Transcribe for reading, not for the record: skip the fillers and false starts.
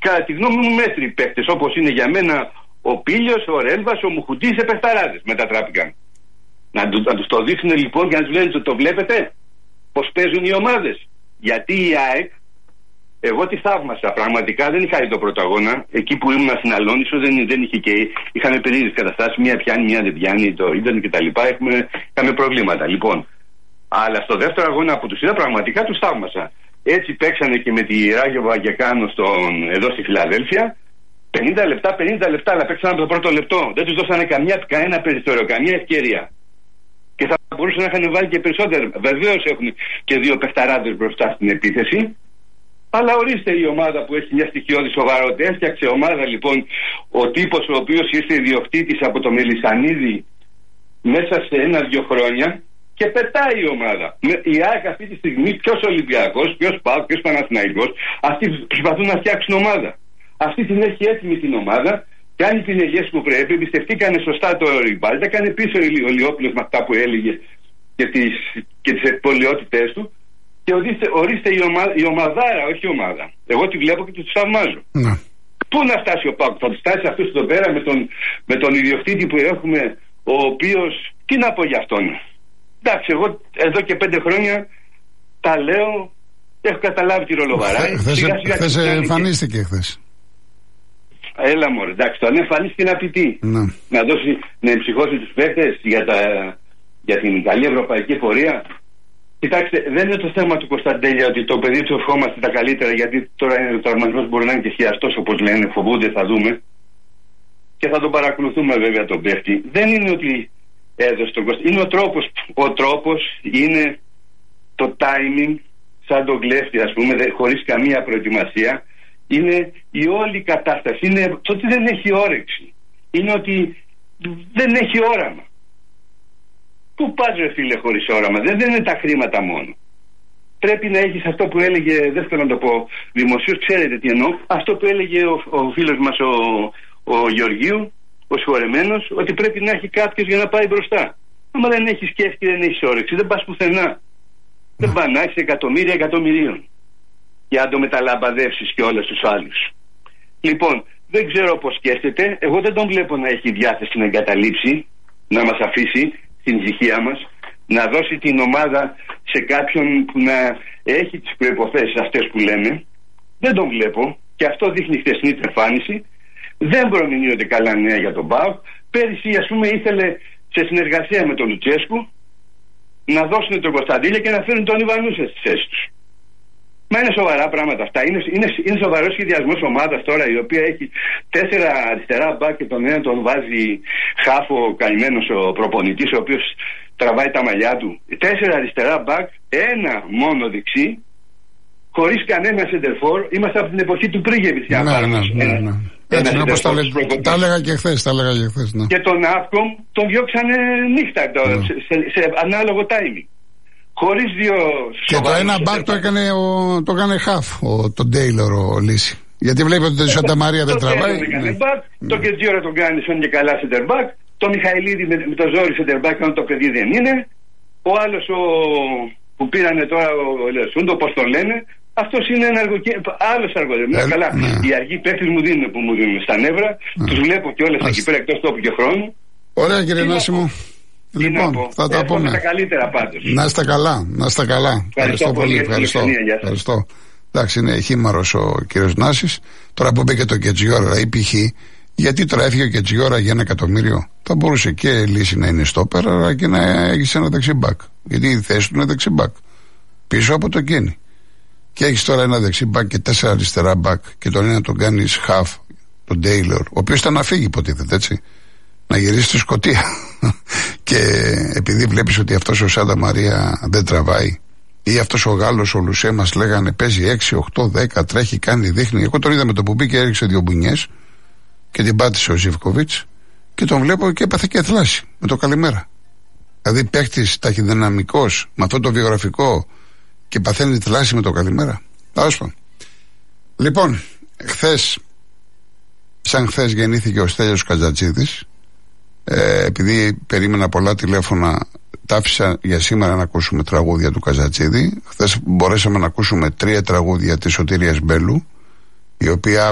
κατά τη γνώμη μου μέτροι παίχτες, όπως είναι για μένα ο Πίλιος, ο Ρέλβας, ο Μουχουντής, σε παιχταράδες μετατράπηκαν. Να τους το δείξουν λοιπόν και να τους λένε το βλέπετε πως παίζουν οι ομάδες. Γιατί η ΑΕΚ, εγώ τη θαύμασα πραγματικά, δεν είχα δει το πρώτο αγώνα. Εκεί που ήμουν στην Αλόνισο δεν είχε και είχαμε περίεργες καταστάσεις. Μία πιάνει, μία δεν πιάνει, το ίντερνετ κτλ. Είχαμε προβλήματα λοιπόν. Αλλά στο δεύτερο αγώνα που τους είδα, πραγματικά τους θαύμασα. Έτσι παίξανε και με τη Ράγιο Βαγγεκάνο εδώ στη Φιλαδέλφια. 50 λεπτά, αλλά παίξαν από το πρώτο λεπτό. Δεν τους δώσανε κανένα περιθώριο, καμία ευκαιρία. Και θα μπορούσαν να είχαν βάλει και περισσότερο. Βεβαίως έχουν και δύο παιχταράδες μπροστά στην επίθεση. Αλλά ορίστε η ομάδα που έχει μια στοιχειώδη σοβαρότητα. Έφτιαξε ομάδα λοιπόν ο τύπος ο οποίος ήρθε ιδιοκτήτης από το Μελισσανίδη μέσα σε 1-2 χρόνια και πετάει η ομάδα. Η ΑΕΚ αυτή τη στιγμή, ποιος Ολυμπιακός, ποιος ΠΑΟΚ, ποιος Παναθηναϊκός, αυτοί προσπαθούν να φτιάξουν ομάδα. Αυτή την έχει έτοιμη την ομάδα, κάνει τις ενεργές που πρέπει, εμπιστευτήκανε σωστά το Ριμπάλ, τα έκανε πίσω ο Λιόπουλος με αυτά που έλεγε και τις εκπολιότητές του. Και ορίστε η ομαδάρα, όχι η ομάδα. Εγώ τη βλέπω και τους θαυμάζω. Ναι. Πού να φτάσει ο ΠΑΟΚ, θα φτάσει αυτός εδώ πέρα με τον ιδιοκτήτη που έχουμε, ο οποίος, τι να πω για αυτόν. Εντάξει, εγώ εδώ και 5 χρόνια τα λέω, έχω καταλάβει τη ρολοβαρά. Χθες εμφανίστηκε χθες. Έλα μωρέ, εντάξει, το αν εμφανίστηκε να πει τι. Να εμψυχώσει τους παίχτες για την καλή ευρωπαϊκή πορεία. Κοιτάξτε, δεν είναι το θέμα του Κωνσταντέλια ότι το παιδί του ευχόμαστε τα καλύτερα, γιατί τώρα ο τραυματισμός μπορεί να είναι και χιαστός όπως λένε, φοβούνται, θα δούμε. Και θα τον παρακολουθούμε βέβαια τον παίχτη. Δεν είναι ότι έδωσε τον Κωνσταντέλια. Είναι ο τρόπος. Ο τρόπος είναι το timing, σαν τον κλέφτη ας πούμε, χωρίς καμία προετοιμασία. Είναι η όλη κατάσταση. Είναι το ότι δεν έχει όρεξη. Είναι ότι δεν έχει όραμα. Πού πας ρε φίλε χωρίς όραμα? Δεν είναι τα χρήματα μόνο. Πρέπει να έχεις αυτό που έλεγε, δεν θέλω να το πω δημοσίως, ξέρετε τι εννοώ, αυτό που έλεγε ο φίλος μας ο Γεωργίου, ο συγχωρεμένος, ότι πρέπει να έχει κάποιος για να πάει μπροστά. Άμα δεν έχεις σκέφτη και δεν έχεις όρεξη, δεν πας πουθενά. Δεν πας να έχεις εκατομμύρια εκατομμυρίων για να το μεταλαμπαδεύσεις και όλους τους άλλους. Λοιπόν, δεν ξέρω πώς σκέφτεται. Εγώ δεν τον βλέπω να έχει διάθεση να εγκαταλείψει, να μας αφήσει στην ησυχία μας, να δώσει την ομάδα σε κάποιον που να έχει τις προϋποθέσεις αυτές που λέμε. Δεν τον βλέπω και αυτό δείχνει η χθεσινή εμφάνιση. Δεν προμηνύονται καλά νέα για τον ΠΑΟΚ. Πέρυσι ας πούμε ήθελε σε συνεργασία με τον Λουτσέσκου να δώσουν τον Κωνσταντήλια και να φέρουν τον Ιβανούσα στη θέση τους. Μα είναι σοβαρά πράγματα αυτά. Είναι σοβαρό σχεδιασμός ομάδας τώρα, η οποία έχει 4 αριστερά μπακ και τον ένα τον βάζει χάφο καημένος ο προπονητής, ο οποίος τραβάει τα μαλλιά του. 4 αριστερά μπακ, 1 μόνο δεξί, χωρίς κανένα σεντερφόρ. Είμαστε από την εποχή του Πρίγεβιτς. Ναι. Έτσι όπως τα έλεγα και χθες. Ναι. Και τον Αύκομ τον διώξανε νύχτα σε ανάλογο timing. Χωρίς δύο. Και το ένα μπακ το έκανε χαφ τον Τέιλορ ο Λύση. Γιατί βλέπετε ότι η Σάντα Μαρία δεν τραβάει. Το Κετζιόρα τον κάνει σαν και καλά center back. Το Μιχαηλίδη με το ζόρι center back, αν το παιδί δεν είναι. Ο άλλος που πήρανε τώρα ο Λεσούντο, όπως το λένε, αυτός είναι ένα άλλος αργοδεμένος. Καλά, οι αργοί παίκτες μου δίνουν στα νεύρα. Τους βλέπω και όλες εκεί πέρα εκτός τόπου και χρόνου. Ωραία κύριε Νάσιμο. Λοιπόν, θα τα πούμε. Τα καλύτερα πάντως. Να είστε καλά. Ευχαριστώ πολύ. Ευχαριστώ. Εντάξει, είναι χήμαρος ο κύριος Νάσης. Τώρα που μπήκε το Κετζιόρα ή π.χ. γιατί τώρα έφυγε ο Κετζιόρα για 1 εκατομμύριο. Θα μπορούσε και λύση να είναι στόπερ, αλλά και να έχει ένα δεξιμπάκ. Γιατί η θέση του είναι δεξιμπάκ. Πίσω από το Κένι. Και έχει τώρα ένα δεξιμπάκ και 4 αριστερά μπακ. Και τον ένα τον κάνει χαφ, τον Τέιλορ, ο οποίος ήταν να φύγει, υποτίθεται έτσι. Να γυρίσει στη Σκωτία. Και επειδή βλέπεις ότι αυτός ο Σάντα Μαρία δεν τραβάει, ή αυτός ο Γάλλος ο Λουσέ μας λέγανε παίζει 6, 8, 10, τρέχει, κάνει, δείχνει. Εγώ τον είδα με το που μπήκε, έριξε 2 μπουνιές και την πάτησε ο Ζιβκοβίτς και τον βλέπω και έπαθε και θλάση με το καλημέρα. Δηλαδή παίχτης ταχυδυναμικός με αυτό το βιογραφικό και παθαίνει θλάση με το καλημέρα. Άσπα. Λοιπόν, σαν χθες γεννήθηκε ο Στέλιος Καζατζίδης. Επειδή περίμενα πολλά τηλέφωνα, τα άφησα για σήμερα να ακούσουμε τραγούδια του Καζατζίδη. Χθες μπορέσαμε να ακούσουμε 3 τραγούδια της Σωτηρίας Μπέλου, η οποία